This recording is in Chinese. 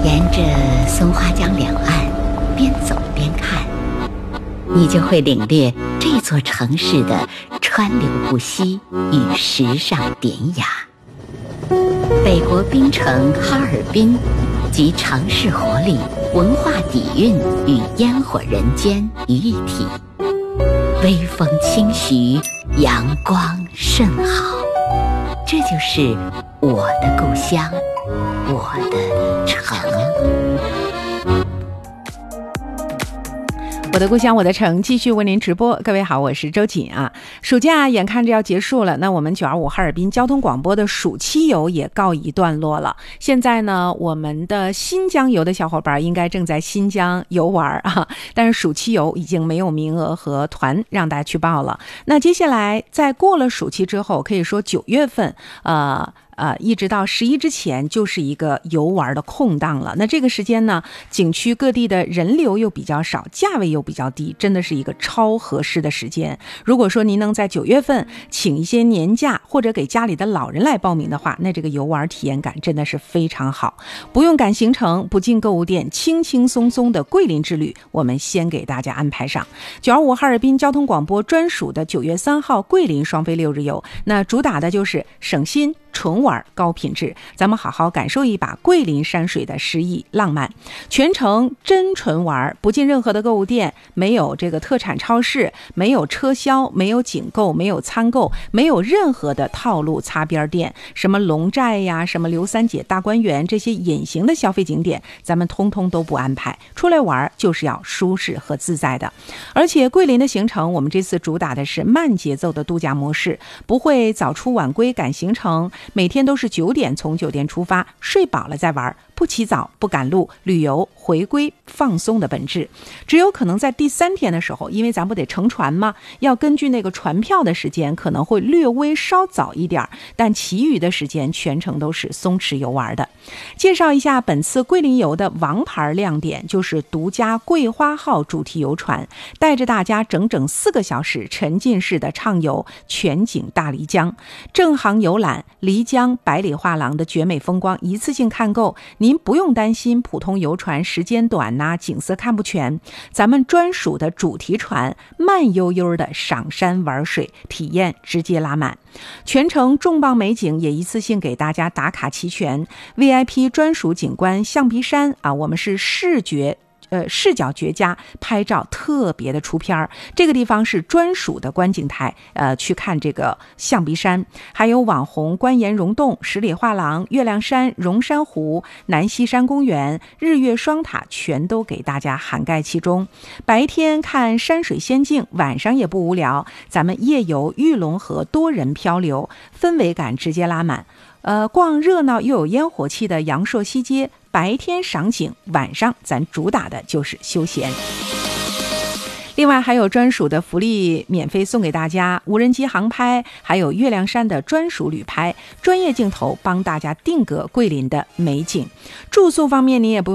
沿着松花江两岸边走边看，你就会领略这座城市的川流不息与时尚典雅。北国冰城哈尔滨集城市活力、文化底蕴与烟火人间于一体，微风轻徐，阳光甚好。这就是我的故乡，我的城。 我的故乡，我的城，继续为您直播。各位好，我是周瑾啊。暑假眼看着要结束了，那我们925哈尔滨交通广播的暑期游也告一段落了。现在呢，我们的新疆游的小伙伴应该正在新疆游玩啊，但是暑期游已经没有名额和团让大家去报了。那接下来在过了暑期之后，可以说9月份一直到11之前就是一个游玩的空档了。那这个时间呢，景区各地的人流又比较少，价位又比较低，真的是一个超合适的时间。如果说您能在9月份请一些年假，或者给家里的老人来报名的话，那这个游玩体验感真的是非常好。不用赶行程，不进购物店，轻轻松松的桂林之旅，我们先给大家安排上925哈尔滨交通广播专属的9月3号桂林双飞6日游。那主打的就是省心纯玩高品质，咱们好好感受一把桂林山水的诗意浪漫。全程真纯玩，不进任何的购物店，没有这个特产超市，没有车销，没有景购，没有参购，没有任何的套路擦边店，什么龙寨呀，什么刘三姐大观园，这些隐形的消费景点咱们通通都不安排。出来玩就是要舒适和自在的。而且桂林的行程，我们这次主打的是慢节奏的度假模式，不会早出晚归赶行程，每天都是9点从酒店出发，睡饱了再玩，不起早不赶路，旅游回归放松的本质。只有可能在第3天的时候，因为咱不得乘船吗，要根据那个船票的时间可能会略微稍早一点，但其余的时间全程都是松弛游玩的。介绍一下本次桂林游的王牌亮点，就是独家桂花号主题游船，带着大家整整4个小时沉浸式的畅游全景大漓江，正航游览漓江百里画廊的绝美风光，一次性看够，您不用担心普通游船时间短景色看不全。咱们专属的主题船，慢悠悠的赏山玩水，体验直接拉满。全程重磅美景也一次性给大家打卡齐全。 VIP 专属景观象鼻山啊，我们是视角绝佳，拍照特别的出片。这个地方是专属的观景台，去看这个象鼻山，还有网红关岩溶洞、十里画廊、月亮山、荣山湖、南溪山公园、日月双塔，全都给大家涵盖其中。白天看山水仙境，晚上也不无聊，咱们夜游玉龙河多人漂流，氛围感直接拉满。逛热闹又有烟火气的阳朔西街，白天赏景，晚上咱主打的就是休闲。另外还有专属的福利免费送给大家，无人机航拍，还有月亮山的专属旅拍，专业镜头帮大家定格桂林的美景。住宿方面你也不用